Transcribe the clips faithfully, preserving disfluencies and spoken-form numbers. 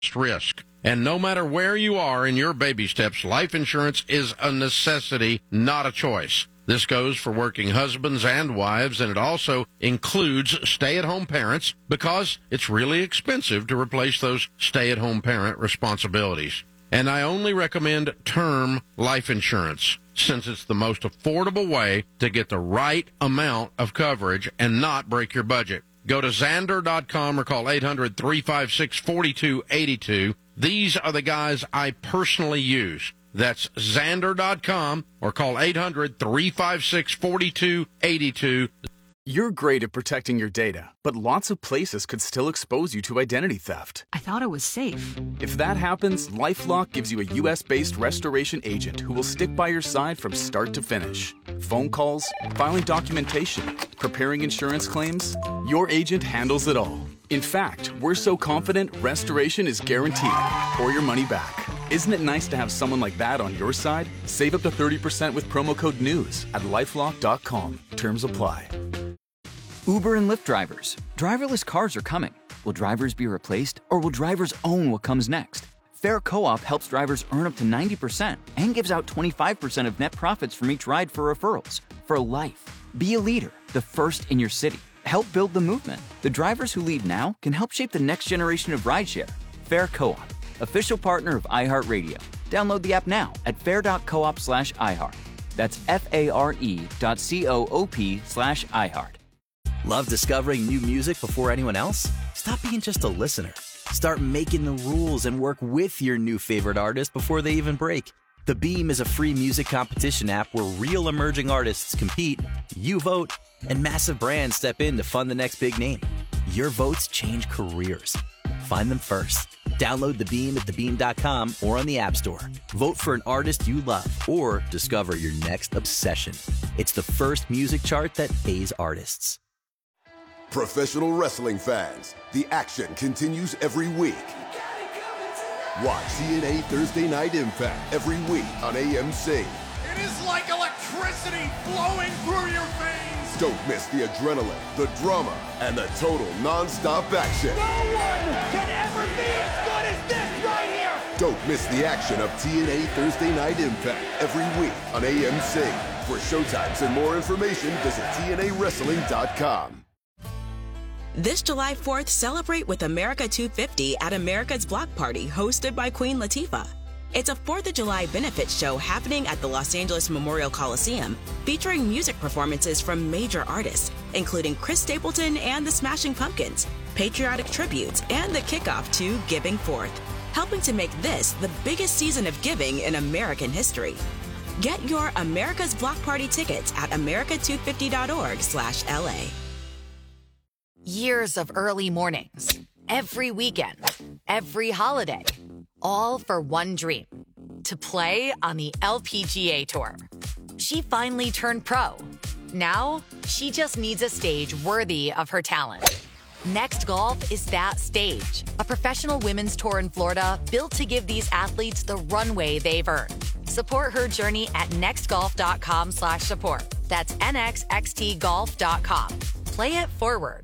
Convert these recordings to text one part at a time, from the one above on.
risk. And no matter where you are in your baby steps, life insurance is a necessity, not a choice. This goes for working husbands and wives, and it also includes stay-at-home parents because it's really expensive to replace those stay-at-home parent responsibilities. And I only recommend term life insurance since it's the most affordable way to get the right amount of coverage and not break your budget. Go to Zander dot com or call eight hundred, three five six, four two eight two. These are the guys I personally use. That's Zander dot com or call eight hundred, three five six, four two eight two. You're great at protecting your data, but lots of places could still expose you to identity theft. I thought it was safe. If that happens, LifeLock gives you a U S based restoration agent who will stick by your side from start to finish. Phone calls, filing documentation, preparing insurance claims, your agent handles it all. In fact, we're so confident restoration is guaranteed or your money back. Isn't it nice to have someone like that on your side? Save up to thirty percent with promo code NEWS at lifelock dot com. Terms apply. Uber and Lyft drivers. Driverless cars are coming. Will drivers be replaced, or will drivers own what comes next? Fair Co-op helps drivers earn up to ninety percent and gives out twenty-five percent of net profits from each ride for referrals. For life. Be a leader, the first in your city. Help build the movement. The drivers who lead now can help shape the next generation of rideshare. Fair Co-op, official partner of iHeartRadio. Download the app now at fair.coop slash iHeart. That's F-A-R-E dot C-O-O-P slash iHeart. Love discovering new music before anyone else? Stop being just a listener. Start making the rules and work with your new favorite artist before they even break. The Beam is a free music competition app where real emerging artists compete, you vote, and massive brands step in to fund the next big name. Your votes change careers. Find them first. Download The Beam at the beam dot com or on the App Store. Vote for an artist you love or discover your next obsession. It's the first music chart that pays artists. Professional wrestling fans, the action continues every week. Watch T N A Thursday Night Impact every week on A M C. It is like electricity flowing through your veins. Don't miss the adrenaline, the drama, and the total non-stop action. No one can ever be as good as this right here. Don't miss the action of T N A Thursday Night Impact every week on A M C. For showtimes and more information, visit T N A wrestling dot com. This July fourth, celebrate with America two fifty at America's Block Party, hosted by Queen Latifah. It's a fourth of July benefit show happening at the Los Angeles Memorial Coliseum, featuring music performances from major artists, including Chris Stapleton and the Smashing Pumpkins, patriotic tributes, and the kickoff to Giving Forth, helping to make this the biggest season of giving in American history. Get your America's Block Party tickets at america two fifty dot org slash L A. Years of early mornings, every weekend, every holiday, all for one dream, to play on the L P G A Tour. She finally turned pro. Now, she just needs a stage worthy of her talent. Next Golf is that stage, a professional women's tour in Florida built to give these athletes the runway they've earned. Support her journey at next golf dot com slash support. That's N X X T golf dot com. Play it forward.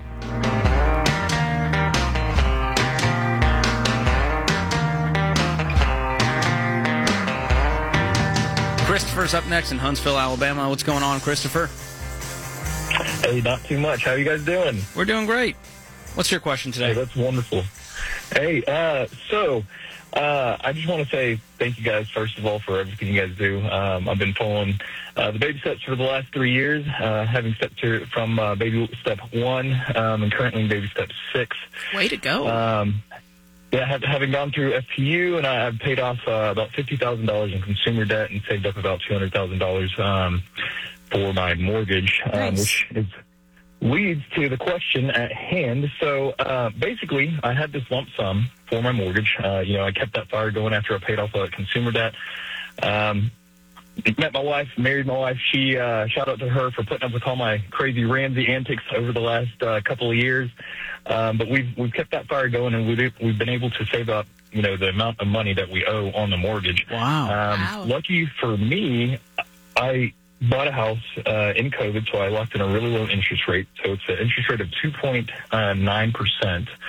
Christopher's up next in Huntsville, Alabama. What's going on, Christopher? Hey, not too much. How you guys doing? We're doing great. What's your question today? Hey, that's wonderful. Hey, uh, so uh, I just want to say thank you guys, first of all, for everything you guys do. Um, I've been following uh, the baby steps for the last three years, uh, having stepped to, from uh, baby step one um, and currently in baby step six. Way to go. Um, yeah, having gone through F P U, and I, I've paid off uh, about fifty thousand dollars in consumer debt and saved up about two hundred thousand dollars um, for my mortgage, um, Nice. which is leads to the question at hand. So uh, basically, I had this lump sum for my mortgage. Uh, you know, I kept that fire going after I paid off uh, consumer debt. Um, met my wife, married my wife. She uh, shout out to her for putting up with all my crazy Ramsey antics over the last uh, couple of years. Um, but we've we've kept that fire going, and we've we've been able to save up, you know, the amount of money that we owe on the mortgage. Wow. Um, wow. Lucky for me, I bought a house uh, in COVID, so I locked in a really low interest rate. So it's an interest rate of two point nine percent.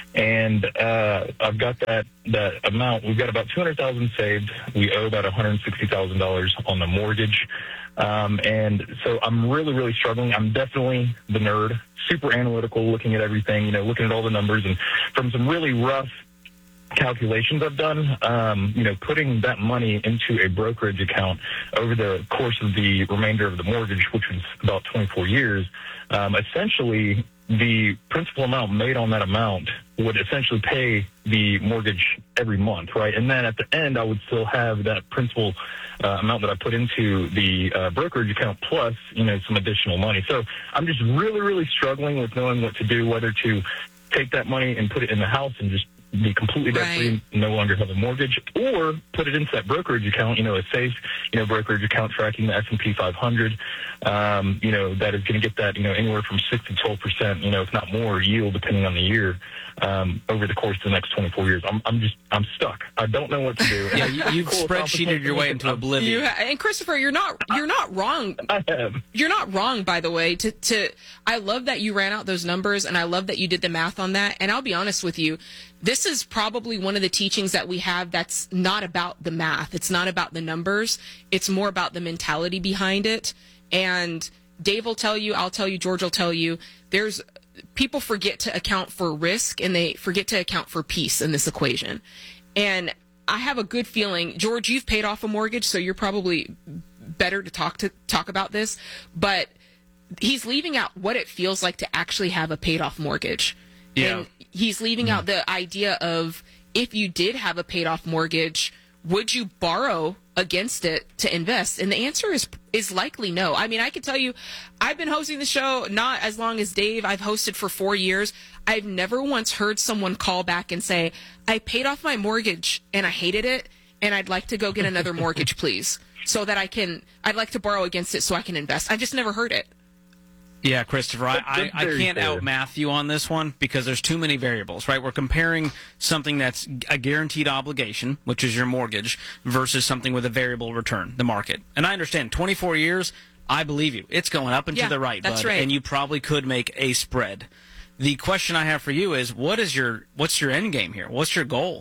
And uh, I've got that that amount. We've got about two hundred thousand dollars saved. We owe about one hundred sixty thousand dollars on the mortgage. Um, and so I'm really, really struggling. I'm definitely the nerd, super analytical, looking at everything, you know, looking at all the numbers. And from some really rough calculations I've done, um, you know, putting that money into a brokerage account over the course of the remainder of the mortgage, which was about twenty-four years, um, essentially the principal amount made on that amount would essentially pay the mortgage every month, right? And then at the end, I would still have that principal uh, amount that I put into the uh, brokerage account plus, you know, some additional money. So I'm just really, really struggling with knowing what to do, whether to take that money and put it in the house and just be completely debt-free, right, no longer have a mortgage, or put it into that brokerage account, you know, a safe, you know, brokerage account tracking the S and P five hundred, um, you know, that is going to get that, you know, anywhere from six to twelve percent, you know, if not more yield, depending on the year, um, over the course of the next twenty-four years. I'm, I'm just, I'm stuck. I don't know what to do. Yeah, you, you've cool spreadsheeted your way into oblivion. You ha- and Christopher, you're not, you're not wrong. I have. You're not wrong, by the way. To, to, I love that you ran out those numbers, and I love that you did the math on that. And I'll be honest with you, this is probably one of the teachings that we have that's not about the math. It's not about the numbers. It's more about the mentality behind it. And Dave will tell you, I'll tell you, George will tell you, there's people forget to account for risk and they forget to account for peace in this equation. And I have a good feeling, George, you've paid off a mortgage, so you're probably better to talk to talk about this, but he's leaving out what it feels like to actually have a paid off mortgage. Yeah. And he's leaving out the idea of, if you did have a paid off mortgage, would you borrow against it to invest? And the answer is is likely no. I mean, I can tell you, I've been hosting the show not as long as Dave. I've hosted for four years. I've never once heard someone call back and say, I paid off my mortgage and I hated it, and I'd like to go get another mortgage, please, so that I can, I'd like to borrow against it so I can invest. I've just never heard it. Yeah, Christopher, I, I, I can't outmath you on this one because there's too many variables, right? We're comparing something that's a guaranteed obligation, which is your mortgage, versus something with a variable return, the market. And I understand, twenty-four years, I believe you. It's going up and yeah, to the right, that's bud, right. And you probably could make a spread. The question I have for you is, what is your what's your end game here? What's your goal?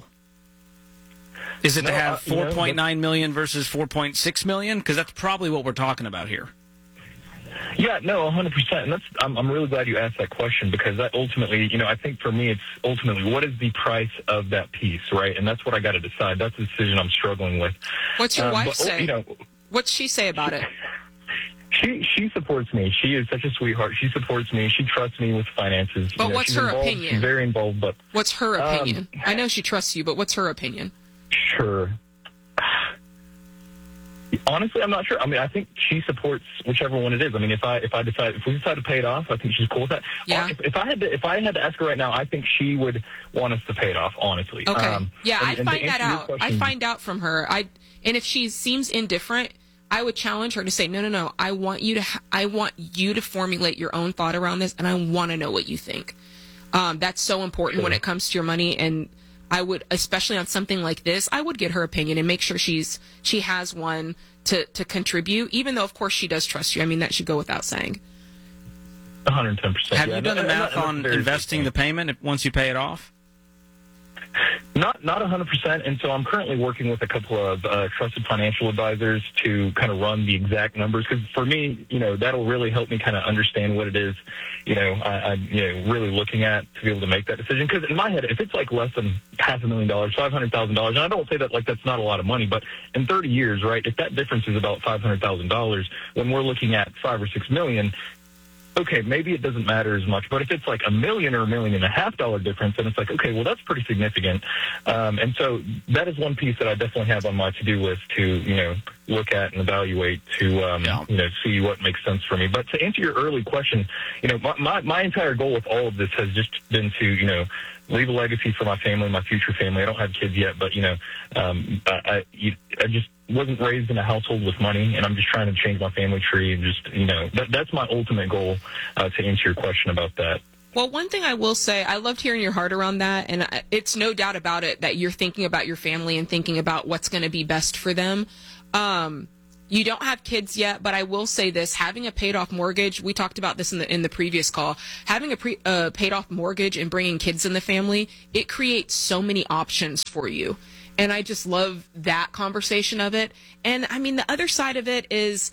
Is it no, to have uh, four point nine you know, million versus four point six million? Because that's probably what we're talking about here. Yeah, no, one hundred percent. And that's, I'm, I'm really glad you asked that question, because that ultimately, you know, I think for me, it's ultimately what is the price of that piece, right? And that's what I got to decide. That's the decision I'm struggling with. What's your um, wife but, say? You know, What's she say about it? She she supports me. She is such a sweetheart. She supports me. She trusts me with finances. But you know, what's she's her involved. opinion? She's very involved, but What's her opinion? Um, I know she trusts you, but what's her opinion? Sure. Honestly, I'm not sure. I mean, I think she supports whichever one it is. I mean, if I if I decide if we decide to pay it off, I think she's cool with that. Yeah. If, if I had to if I had to ask her right now, I think she would want us to pay it off. Honestly. Okay. Um, yeah, and, I'd and to find that answer your out. question- I'd find out from her. I and if she seems indifferent, I would challenge her to say, no, no, no. I want you to. Ha- I want you to formulate your own thought around this, and I want to know what you think. Um, that's so important Sure. when it comes to your money, and I would, especially on something like this, I would get her opinion and make sure she's she has one to to contribute. Even though, of course, she does trust you. I mean, that should go without saying. one hundred ten percent. Have yeah, you done the and- and- math and that's on very investing the payment if, once you pay it off? Not not one hundred percent, and so I'm currently working with a couple of uh, trusted financial advisors to kind of run the exact numbers, because for me, you know, that'll really help me kind of understand what it is, you know, I, I'm you know, really looking at to be able to make that decision. Because in my head, if it's like less than half a million dollars, five hundred thousand dollars, and I don't say that like that's not a lot of money, but in thirty years, right, if that difference is about five hundred thousand dollars, when we're looking at five or six million, okay, maybe it doesn't matter as much. But if it's like a million or a million and a half dollar difference, then it's like, okay, well, that's pretty significant. Um, and so that is one piece that I definitely have on my to-do list to, you know, look at and evaluate to, um, Yeah. you know, see what makes sense for me. But to answer your early question, you know, my, my, my entire goal with all of this has just been to, you know, leave a legacy for my family, my future family. I don't have kids yet, but, you know, um, I, I, you, I just wasn't raised in a household with money, and I'm just trying to change my family tree. And just, you know, that, that's my ultimate goal, uh, to answer your question about that. Well, one thing I will say, I loved hearing your heart around that, and it's no doubt about it that you're thinking about your family and thinking about what's going to be best for them. Um, you don't have kids yet, but I will say this, having a paid off mortgage, we talked about this in the in the previous call, having a pre, uh, paid off mortgage and bringing kids in the family, it creates so many options for you. And I just love that conversation of it. And I mean, the other side of it is,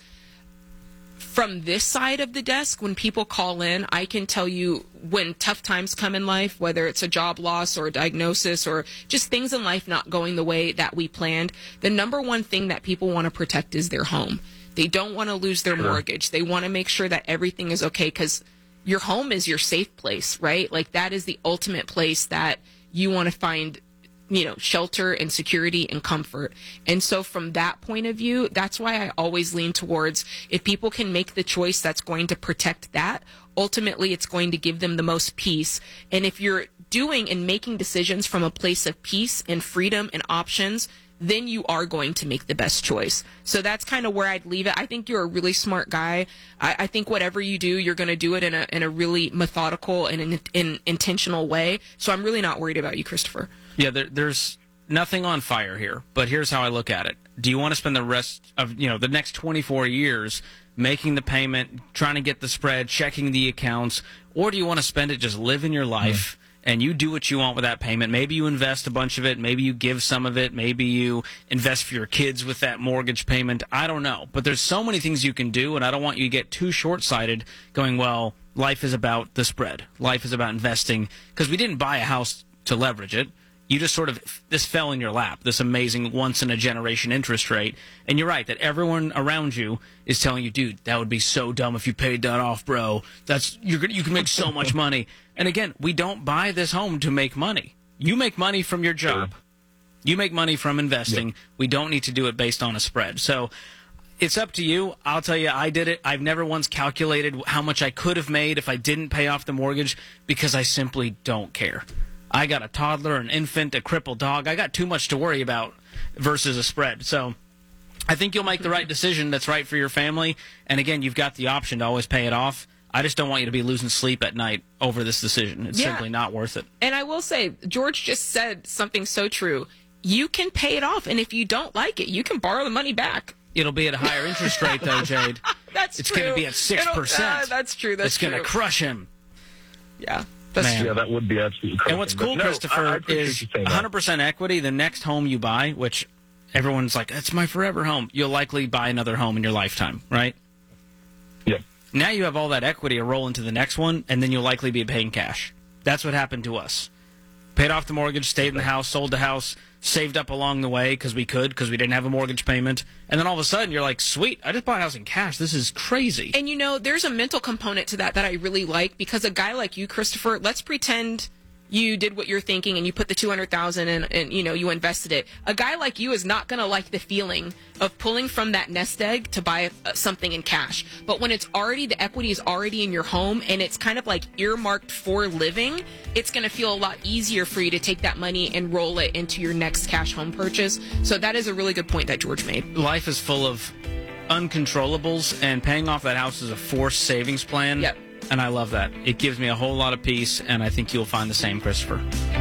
from this side of the desk, when people call in, I can tell you when tough times come in life, whether it's a job loss or a diagnosis or just things in life not going the way that we planned, the number one thing that people want to protect is their home. They don't want to lose their mortgage. They want to make sure that everything is okay, because your home is your safe place, right? Like, that is the ultimate place that you want to find, you know, shelter and security and comfort. And so from that point of view, that's why I always lean towards, if people can make the choice that's going to protect that, ultimately it's going to give them the most peace. And if you're doing and making decisions from a place of peace and freedom and options, then you are going to make the best choice. So that's kind of where I'd leave it. I think you're a really smart guy. I, I think whatever you do, you're going to do it in a in a really methodical and in, in intentional way. So I'm really not worried about you, Christopher. Yeah, there, there's nothing on fire here, but here's how I look at it. Do you want to spend the rest of, you know, the next twenty-four years making the payment, trying to get the spread, checking the accounts, or do you want to spend it just living your life? Mm. And you do what you want with that payment. Maybe you invest a bunch of it. Maybe you give some of it. Maybe you invest for your kids with that mortgage payment. I don't know. But there's so many things you can do, and I don't want you to get too short-sighted going, well, life is about the spread. Life is about investing. Because we didn't buy a house to leverage it. You just sort of, this fell in your lap, this amazing once-in-a-generation interest rate. And you're right, that everyone around you is telling you, dude, that would be so dumb if you paid that off, bro. That's you're, you can make so much money. And again, we don't buy this home to make money. You make money from your job. Sure. You make money from investing. Yep. We don't need to do it based on a spread. So it's up to you. I'll tell you, I did it. I've never once calculated how much I could have made if I didn't pay off the mortgage, because I simply don't care. I got a toddler, an infant, a crippled dog. I got too much to worry about versus a spread. So I think you'll make the right decision that's right for your family. And again, you've got the option to always pay it off. I just don't want you to be losing sleep at night over this decision. It's yeah. simply not worth it. And I will say, George just said something so true. You can pay it off, and if you don't like it, you can borrow the money back. It'll be at a higher interest rate, though, Jade. That's it's true. It's going to be at six percent. Uh, that's true. That's it's going to crush him. Yeah. That's Man. Yeah, that would be absolutely crazy. And what's cool, no, Christopher, I, I is one hundred percent equity. The next home you buy, which everyone's like, that's my forever home, you'll likely buy another home in your lifetime, right? Yeah. Now you have all that equity to roll into the next one, and then you'll likely be paying cash. That's what happened to us. Paid off the mortgage, stayed in the house, sold the house, saved up along the way because we could, because we didn't have a mortgage payment. And then all of a sudden, you're like, sweet, I just bought a house in cash. This is crazy. And, you know, there's a mental component to that that I really like, because a guy like you, Christopher, let's pretend you did what you're thinking and you put the two hundred thousand dollars and, and, you know, you invested it. A guy like you is not going to like the feeling of pulling from that nest egg to buy uh, something in cash. But when it's already, the equity is already in your home and it's kind of like earmarked for living, it's going to feel a lot easier for you to take that money and roll it into your next cash home purchase. So that is a really good point that George made. Life is full of uncontrollables, and paying off that house is a forced savings plan. Yep. And I love that. It gives me a whole lot of peace, and I think you'll find the same, Christopher.